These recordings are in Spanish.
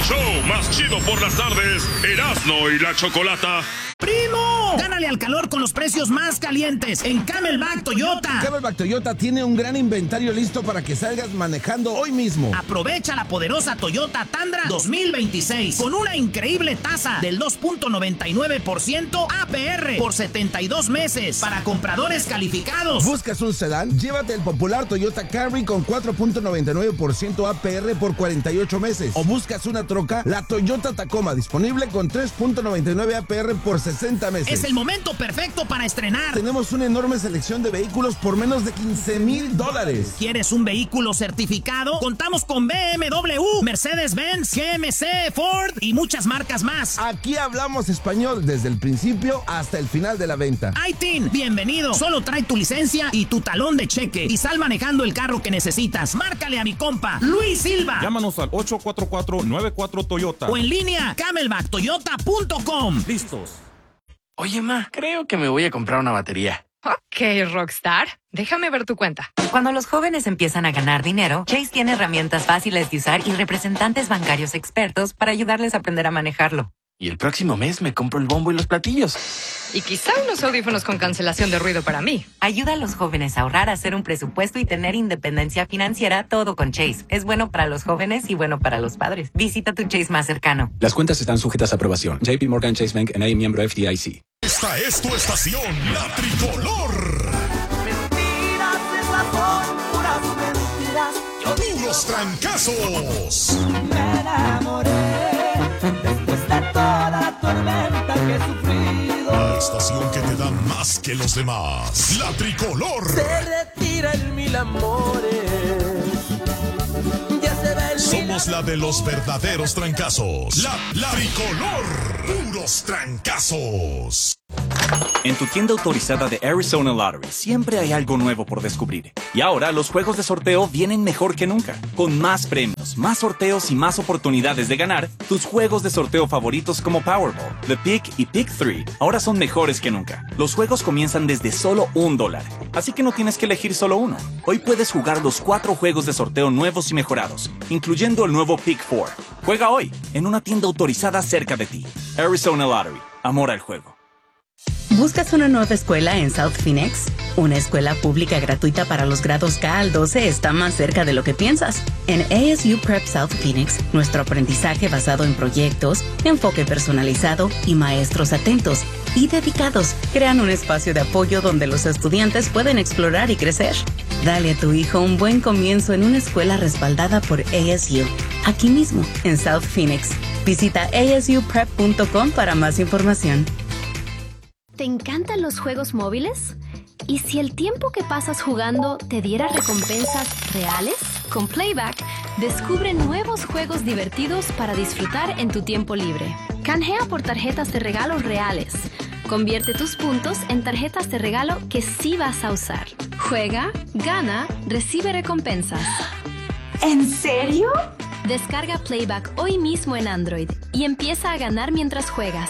show más chido por las tardes, Erasmo y la Chocolata. ¡Primo! Gánale al calor con los precios más calientes en Camelback Toyota. Camelback Toyota tiene un gran inventario listo para que salgas manejando hoy mismo. Aprovecha la poderosa Toyota Tundra 2026 con una increíble tasa del 2.99% APR por 72 meses para compradores calificados. ¿Buscas un sedán? Llévate el popular Toyota Camry con 4.99% APR por 48 meses. ¿O buscas una troca? La Toyota Tacoma disponible con 3.99 APR por 60 meses. Es el momento perfecto para estrenar. Tenemos una enorme selección de vehículos por menos de $15,000. ¿Quieres un vehículo certificado? Contamos con BMW, Mercedes-Benz, GMC, Ford y muchas marcas más. Aquí hablamos español desde el principio hasta el final de la venta. Aitin, bienvenido. Solo trae tu licencia y tu talón de cheque y sal manejando el carro que necesitas. Márcale a mi compa, Luis Silva. Llámanos al 844-94 Toyota. O en línea, camelbacktoyota.com. Listos. Oye, ma, creo que me voy a comprar una batería. Ok, Rockstar. Déjame ver tu cuenta. Cuando los jóvenes empiezan a ganar dinero, Chase tiene herramientas fáciles de usar y representantes bancarios expertos para ayudarles a aprender a manejarlo. Y el próximo mes me compro el bombo y los platillos. Y quizá unos audífonos con cancelación de ruido para mí. Ayuda a los jóvenes a ahorrar, a hacer un presupuesto y tener independencia financiera, todo con Chase. Es bueno para los jóvenes y bueno para los padres. Visita tu Chase más cercano. Las cuentas están sujetas a aprobación. JP Morgan Chase Bank N.A. miembro FDIC. Esta es tu estación, la tricolor. Mentiras, esas son puras mentiras. Puros trancazos. Me enamoré después de toda la tormenta que he sufrido. La estación que te da más que los demás. La tricolor. Se retira en mil amores. Ya se ve el Somos la de los verdaderos trancazos. La tricolor. Puros trancazos. En tu tienda autorizada de Arizona Lottery siempre hay algo nuevo por descubrir. Y ahora los juegos de sorteo vienen mejor que nunca. Con más premios, más sorteos y más oportunidades de ganar, tus juegos de sorteo favoritos como Powerball, The Pick y Pick 3 ahora son mejores que nunca. Los juegos comienzan desde solo $1, así que no tienes que elegir solo uno. Hoy puedes jugar los 4 juegos de sorteo nuevos y mejorados, incluyendo el nuevo Pick 4. Juega hoy en una tienda autorizada cerca de ti. Arizona Lottery. Amor al juego. ¿Buscas una nueva escuela en South Phoenix? Una escuela pública gratuita para los grados K al 12 está más cerca de lo que piensas. En ASU Prep South Phoenix, nuestro aprendizaje basado en proyectos, enfoque personalizado y maestros atentos y dedicados crean un espacio de apoyo donde los estudiantes pueden explorar y crecer. Dale a tu hijo un buen comienzo en una escuela respaldada por ASU, aquí mismo, en South Phoenix. Visita asuprep.com para más información. ¿Te encantan los juegos móviles? ¿Y si el tiempo que pasas jugando te diera recompensas reales? Con Playback, descubre nuevos juegos divertidos para disfrutar en tu tiempo libre. Canjea por tarjetas de regalo reales. Convierte tus puntos en tarjetas de regalo que sí vas a usar. Juega, gana, recibe recompensas. ¿En serio? Descarga Playback hoy mismo en Android y empieza a ganar mientras juegas.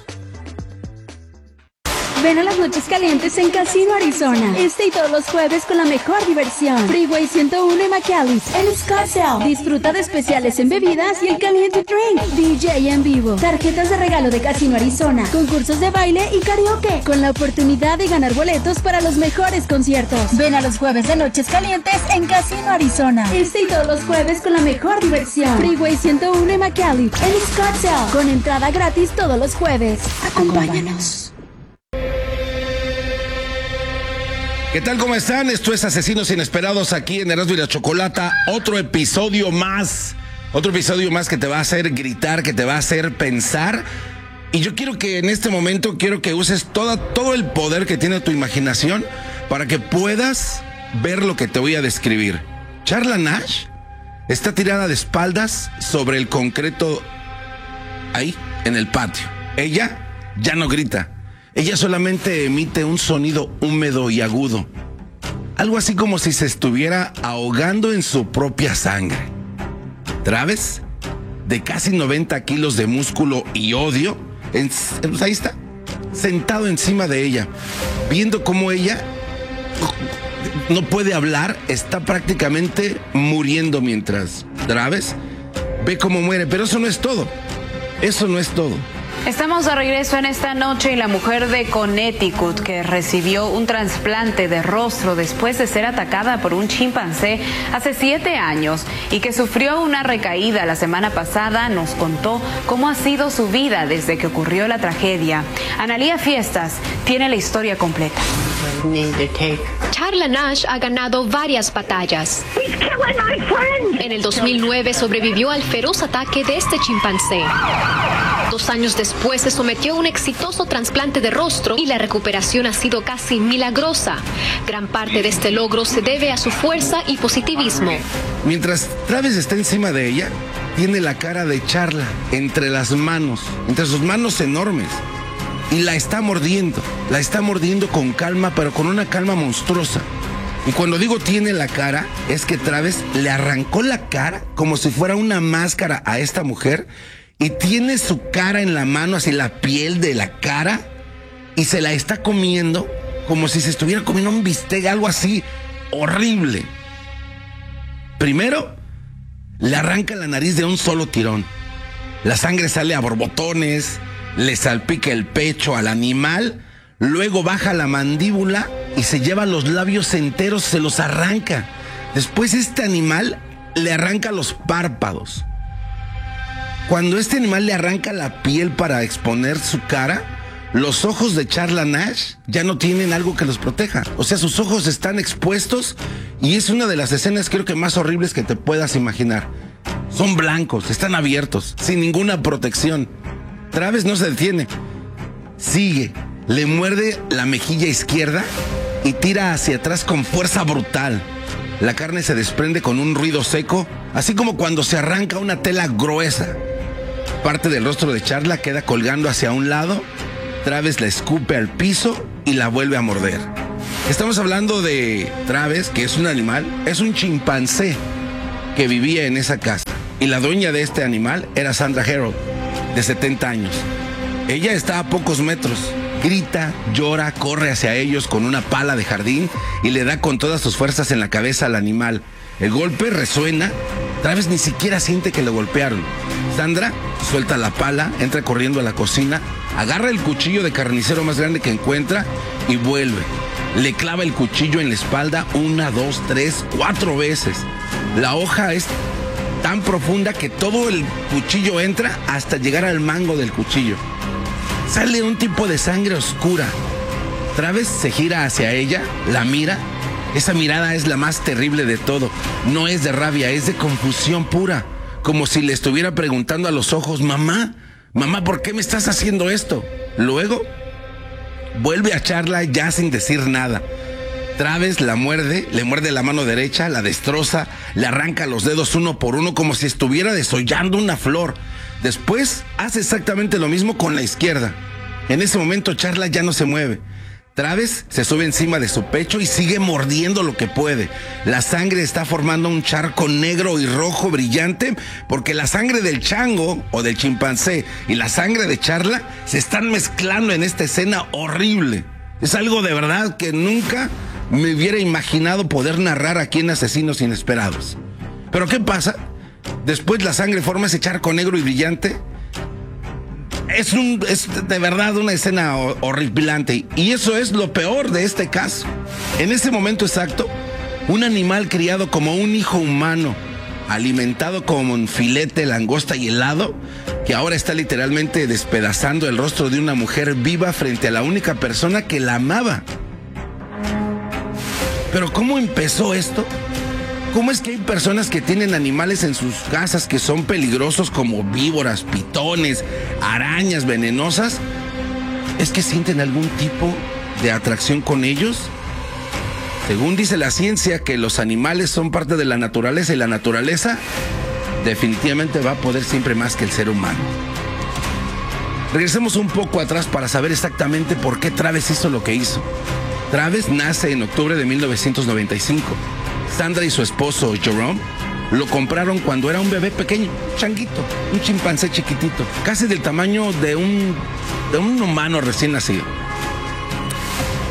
Ven a las noches calientes en Casino Arizona. Este y todos los jueves con la mejor diversión. Freeway 101 y McAllis. En Scottsdale. Disfruta de especiales en bebidas y el caliente drink. DJ en vivo. Tarjetas de regalo de Casino Arizona. Concursos de baile y karaoke. Con la oportunidad de ganar boletos para los mejores conciertos. Ven a los jueves de noches calientes en Casino Arizona. Este y todos los jueves con la mejor diversión. Freeway 101 y McAllis. En Scottsdale. Con entrada gratis todos los jueves. Acompáñanos. ¿Qué tal? ¿Cómo están? Esto es Asesinos Inesperados aquí en Erasmo y la Chocolata. Otro episodio más que te va a hacer gritar, que te va a hacer pensar. Y yo quiero que en este momento, uses todo el poder que tiene tu imaginación para que puedas ver lo que te voy a describir. Charla Nash está tirada de espaldas sobre el concreto ahí, en el patio. Ella ya no grita. Ella solamente emite un sonido húmedo y agudo. Algo así como si se estuviera ahogando en su propia sangre. Travis, de casi 90 kilos de músculo y odio, ahí está, sentado encima de ella, viendo cómo ella no puede hablar, está prácticamente muriendo mientras Travis ve cómo muere, pero eso no es todo. Eso no es todo. Estamos de regreso en esta noche y la mujer de Connecticut que recibió un trasplante de rostro después de ser atacada por un chimpancé hace 7 años y que sufrió una recaída la semana pasada nos contó cómo ha sido su vida desde que ocurrió la tragedia. Analía Fiestas tiene la historia completa. Charla Nash ha ganado varias batallas. En el 2009 sobrevivió al feroz ataque de este chimpancé. 2 años después se sometió a un exitoso trasplante de rostro y la recuperación ha sido casi milagrosa. Gran parte de este logro se debe a su fuerza y positivismo. Mientras Travis está encima de ella, tiene la cara de Charla entre las manos, entre sus manos enormes. Y la está mordiendo con calma, pero con una calma monstruosa. Y cuando digo tiene la cara, es que Travis le arrancó la cara como si fuera una máscara a esta mujer y tiene su cara en la mano, así la piel de la cara, y se la está comiendo como si se estuviera comiendo un bistec, algo así horrible. Primero, le arranca la nariz de un solo tirón. La sangre sale a borbotones, le salpica el pecho al animal, luego baja la mandíbula y se lleva los labios enteros, se los arranca. Después este animal le arranca los párpados. Cuando este animal le arranca la piel para exponer su cara, los ojos de Charla Nash ya no tienen algo que los proteja. O sea, sus ojos están expuestos y es una de las escenas creo que más horribles que te puedas imaginar. Son blancos, están abiertos, sin ninguna protección. Travis no se detiene. Sigue, le muerde la mejilla izquierda y tira hacia atrás con fuerza brutal. La carne se desprende con un ruido seco, así como cuando se arranca una tela gruesa. Parte del rostro de Charla queda colgando hacia un lado. Travis la escupe al piso y la vuelve a morder. Estamos hablando de Travis, que es un animal, es un chimpancé que vivía en esa casa. Y la dueña de este animal era Sandra Harold, de 70 años. Ella está a pocos metros. Grita, llora, corre hacia ellos con una pala de jardín y le da con todas sus fuerzas en la cabeza al animal. El golpe resuena. Travis ni siquiera siente que lo golpearon. Sandra suelta la pala, entra corriendo a la cocina, agarra el cuchillo de carnicero más grande que encuentra y vuelve. Le clava el cuchillo en la espalda 1, 2, 3, 4 veces. La hoja es tan profunda que todo el cuchillo entra hasta llegar al mango del cuchillo. Sale un tipo de sangre oscura. Travis se gira hacia ella, la mira. Esa mirada es la más terrible de todo. No es de rabia, es de confusión pura. Como si le estuviera preguntando a los ojos, mamá, ¿por qué me estás haciendo esto? Luego, vuelve a Charla ya sin decir nada. Travis la muerde, le muerde la mano derecha, la destroza, le arranca los dedos uno por uno como si estuviera desollando una flor. Después hace exactamente lo mismo con la izquierda. En ese momento Charla ya no se mueve. Travis se sube encima de su pecho y sigue mordiendo lo que puede. La sangre está formando un charco negro y rojo brillante porque la sangre del chango o del chimpancé y la sangre de Charla se están mezclando en esta escena horrible. Es algo de verdad que nunca me hubiera imaginado poder narrar aquí en Asesinos Inesperados. ¿Pero qué pasa? Después la sangre forma ese charco negro y brillante. Es de verdad una escena horripilante. Y eso es lo peor de este caso. En ese momento exacto, un animal criado como un hijo humano, alimentado con filete, langosta y helado, que ahora está literalmente despedazando el rostro de una mujer viva frente a la única persona que la amaba. Pero ¿cómo empezó esto? ¿Cómo es que hay personas que tienen animales en sus casas que son peligrosos como víboras, pitones, arañas venenosas? ¿Es que sienten algún tipo de atracción con ellos? Según dice la ciencia que los animales son parte de la naturaleza y la naturaleza definitivamente va a poder siempre más que el ser humano. Regresemos un poco atrás para saber exactamente por qué Travis hizo lo que hizo. Travis nace en octubre de 1995. Sandra y su esposo Jerome lo compraron cuando era un bebé pequeño, changuito, un chimpancé chiquitito, casi del tamaño de un humano recién nacido.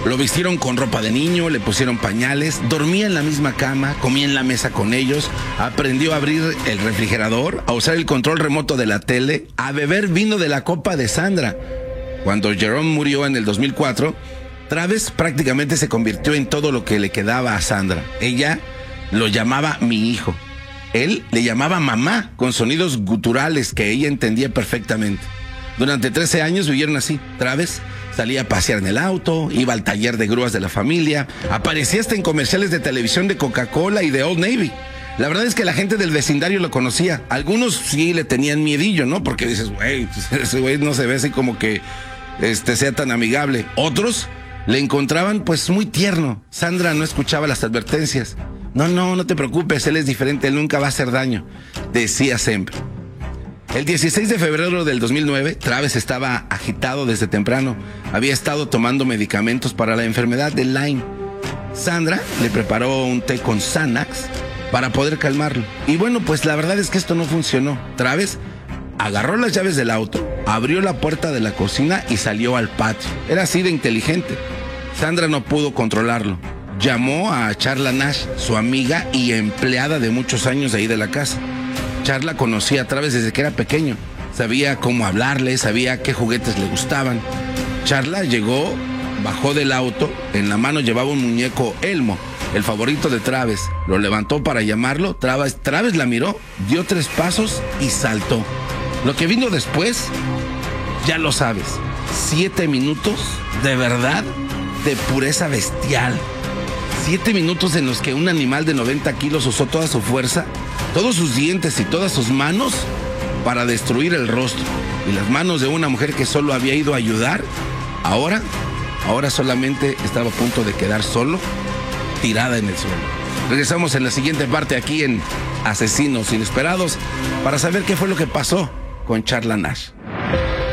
Lo vistieron con ropa de niño, le pusieron pañales, dormía en la misma cama, comía en la mesa con ellos, aprendió a abrir el refrigerador, a usar el control remoto de la tele, a beber vino de la copa de Sandra. Cuando Jerome murió en el 2004, Travis prácticamente se convirtió en todo lo que le quedaba a Sandra. Ella lo llamaba mi hijo. Él le llamaba mamá, con sonidos guturales que ella entendía perfectamente. Durante 13 años vivieron así. Travis salía a pasear en el auto, iba al taller de grúas de la familia, aparecía hasta en comerciales de televisión de Coca-Cola y de Old Navy. La verdad es que la gente del vecindario lo conocía. Algunos sí le tenían miedillo, ¿no? Porque dices, güey, ese güey no se ve así como que sea tan amigable. Otros le encontraban pues muy tierno. Sandra no escuchaba las advertencias. No te preocupes, él es diferente, él nunca va a hacer daño, decía siempre. El 16 de febrero del 2009, Travis estaba agitado desde temprano. Había estado tomando medicamentos para la enfermedad de Lyme. Sandra le preparó un té con Xanax para poder calmarlo. Y bueno, pues la verdad es que esto no funcionó. Travis agarró las llaves del auto, abrió la puerta de la cocina y salió al patio. Era así de inteligente. Sandra no pudo controlarlo. Llamó a Charla Nash, su amiga y empleada de muchos años de ahí de la casa. Charla conocía a Travis desde que era pequeño. Sabía cómo hablarle, sabía qué juguetes le gustaban. Charla llegó, bajó del auto, en la mano llevaba un muñeco Elmo, el favorito de Travis. Lo levantó para llamarlo, Travis la miró, dio 3 pasos y saltó. Lo que vino después, ya lo sabes. 7 minutos, de verdad, de pureza bestial. 7 minutos en los que un animal de 90 kilos usó toda su fuerza, todos sus dientes y todas sus manos para destruir el rostro. Y las manos de una mujer que solo había ido a ayudar, ahora solamente estaba a punto de quedar solo, tirada en el suelo. Regresamos en la siguiente parte aquí en Asesinos Inesperados para saber qué fue lo que pasó con Charla Nash.